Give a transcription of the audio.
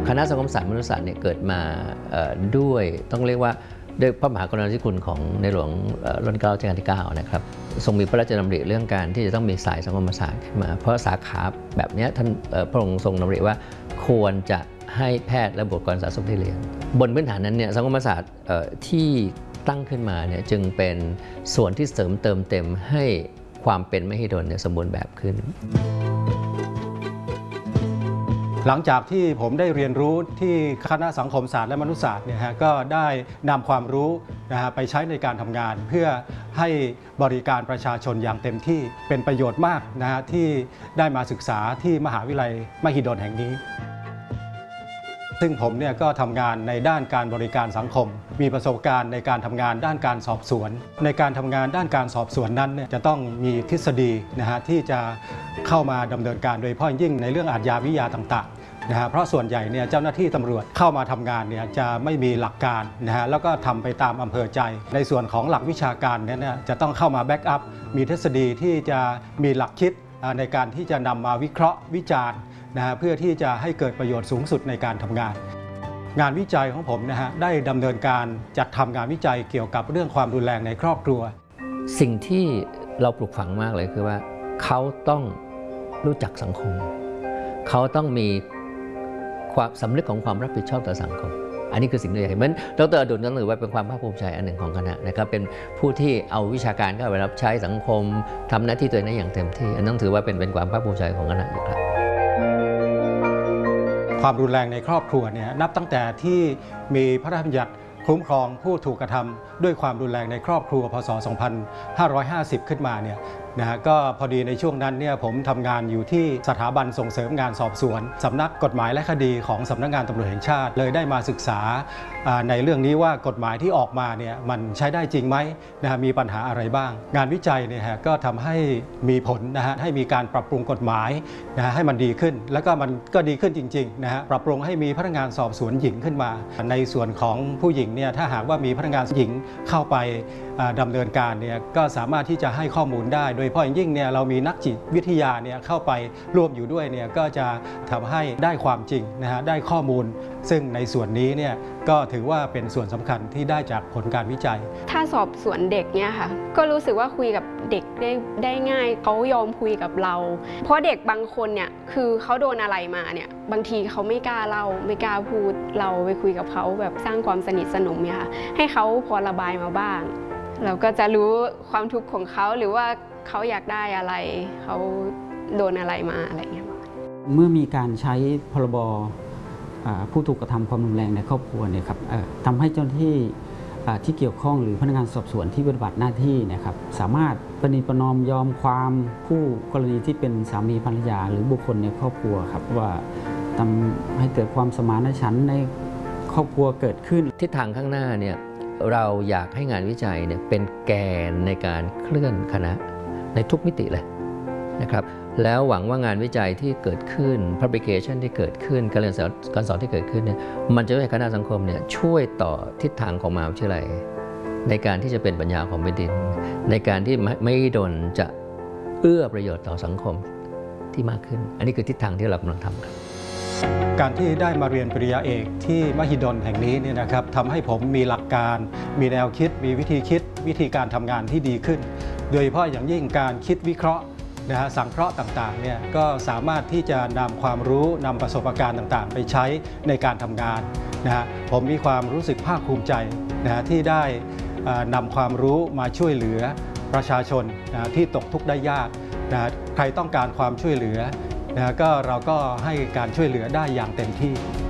คณะสังคมศาสตร์มนุษยศาสตร์เนี่ยเกิดมาด้วยต้องเรียกว่าด้วยพระมหากรุณาธิคุณของในหลวงรัชกาลที่ 9นะครับทรงมีพระราชดำริเรื่องการที่จะต้องมีสายสังคมศาสตร์ขึ้นมาเพราะสาขาแบบนี้ท่านพระองค์ทรงดำริว่าควรจะให้แพทย์และบุคลากรสาธารณสุขที่เรียนบนพื้นฐานนั้นเนี่ยสังคมศาสตร์ที่ตั้งขึ้นมาเนี่ยจึงเป็นส่วนที่เสริมเติมเต็มให้ความเป็นมหิดลเนี่ยสมบูรณ์แบบขึ้นหลังจากที่ผมได้เรียนรู้ที่คณะสังคมศาสตร์และมนุษยศาสตร์เนี่ยก็ได้นำความรู้ไปใช้ในการทำงานเพื่อให้บริการประชาชนอย่างเต็มที่เป็นประโยชน์มากที่ได้มาศึกษาที่มหาวิทยาลัยมหิดลแห่งนี้ซึ่งผมเนี่ยก็ทำงานในด้านการบริการสังคมมีประสบการณ์ในการทำงานด้านการสอบสวนในการทำงานด้านการสอบสวนนั้นเนี่ยจะต้องมีทฤษฎีที่จะเข้ามาดำเนินการโดยเฉพาะยิ่งในเรื่องอาชญาวิทยาต่างๆเพราะส่วนใหญ่เนี่ยเจ้าหน้าที่ตำรวจเข้ามาทำงานเนี่ยจะไม่มีหลักการแล้วก็ทำไปตามอำเภอใจในส่วนของหลักวิชาการเนี่ยจะต้องเข้ามาแบ็กอัพมีทฤษฎีที่จะมีหลักคิดในการที่จะนำมาวิเคราะห์วิจารณ์เพื่อที่จะให้เกิดประโยชน์สูงสุดในการทำงานงานวิจัยของผมได้ดำเนินการจัดทำงานวิจัยเกี่ยวกับเรื่องความรุนแรงในครอบครัวสิ่งที่เราปลูกฝังมากเลยคือว่าเขาต้องรู้จักสังคมเขาต้องมีความสำนึกของความรับผิดชอบต่อสังคมอันนี้คือสิ่งที่อยากเห็นเหมือนดร.อดุลก็ถือว่าเป็นความภาคภูมิใจอันหนึ่งของคณะนะครับเป็นผู้ที่เอาวิชาการเข้าไปรับใช้สังคมทำหน้าที่ตัวเองได้อย่างเต็มที่อันนั้นถือว่าเป็นความภาคภูมิใจของคณะอยู่ครับความรุนแรงในครอบครัวเนี่ยนับตั้งแต่ที่มีพระราชบัญญัติคุ้มครองผู้ถูกกระทำด้วยความรุนแรงในครอบครัวพ.ศ. 2550 ขึ้นมาเนี่ยก็พอดีในช่วงนั้นเนี่ยผมทำงานอยู่ที่สถาบันส่งเสริมงานสอบสวนสำนักกฎหมายและคดีของสำนักงานตำรวจแห่งชาติเลยได้มาศึกษาในเรื่องนี้ว่ากฎหมายที่ออกมาเนี่ยมันใช้ได้จริงไหมมีปัญหาอะไรบ้างงานวิจัยเนี่ยก็ทำให้มีผลให้มีการปรับปรุงกฎหมายให้มันดีขึ้นแล้วก็มันก็ดีขึ้นจริงๆปรับปรุงให้มีพนักงานสอบสวนหญิงขึ้นมาในส่วนของผู้หญิงเนี่ยถ้าหากว่ามีพนักงานหญิงเข้าไปดำเนินการเนี่ยก็สามารถที่จะให้ข้อมูลได้โดยเฉพาะอย่างยิ่งเนี่ยเรามีนักจิตวิทยาเนี่ยเข้าไปร่วมอยู่ด้วยเนี่ยก็จะทำให้ได้ความจริงได้ข้อมูลซึ่งในส่วนนี้เนี่ยก็ถือว่าเป็นส่วนสำคัญที่ได้จากผลการวิจัยถ้าสอบสวนเด็กเนี่ยค่ะก็รู้สึกว่าคุยกับเด็กได้ง่ายเขายอมคุยกับเราเพราะเด็กบางคนเนี่ยคือเขาโดนอะไรมาเนี่ยบางทีเขาไม่กล้าเล่าไม่กล้าพูดเราไปคุยกับเขาแบบสร้างความสนิทสนมเนี่ยค่ะให้เขาพอระบายมาบ้างเราก็จะรู้ความทุกข์ของเขาหรือว่าเขาอยากได้อะไรเขาโดนอะไรมาอะไรเงี้ยเมื่อมีการใช้พรบผู้ถูกกระทำความรุนแรงในครอบครัวเนี่ยครับทำให้เจ้าหน้าที่ที่เกี่ยวข้องหรือพนักงานสอบสวนที่ปฏิบัติหน้าที่นะครับสามารถประนีประนอมยอมความผู้กรณีที่เป็นสามีภรรยาหรือบุคคลในครอบครัวครับว่าทำให้เกิดความสมานฉันท์ในครอบครัวเกิดขึ้นทิศทางข้างหน้าเนี่ยเราอยากให้งานวิจัยเนี่ยเป็นแกนในการเคลื่อนคณะในทุกมิติเลยนะครับแล้วหวังว่างานวิจัยที่เกิดขึ้น publication ที่เกิดขึ้นการเรียนการสอนที่เกิดขึ้นเนี่ยมันจะให้คณะสังคมเนี่ยช่วยต่อทิศทางของมหาวิทยาลัยในการที่จะเป็นปัญญาของแผ่นดินในการที่ไม่ดนจะเอื้อประโยชน์ต่อสังคมที่มากขึ้นอันนี้คือทิศทางที่เรากำลังทำกันการที่ได้มาเรียนปริญญาเอกที่มหิดลแห่งนี้เนี่ยนะครับทำให้ผมมีหลักการมีแนวคิดมีวิธีคิดวิธีการทำงานที่ดีขึ้นโดยเฉพาะอย่างยิ่งการคิดวิเคราะห์สังเคราะห์ต่างๆเนี่ยก็สามารถที่จะนำความรู้นำประสบการณ์ต่างๆไปใช้ในการทำงานผมมีความรู้สึกภาคภูมิใจที่ได้นำความรู้มาช่วยเหลือประชาชนที่ตกทุกข์ได้ยากใครต้องการความช่วยเหลือก็เราก็ให้การช่วยเหลือได้อย่างเต็มที่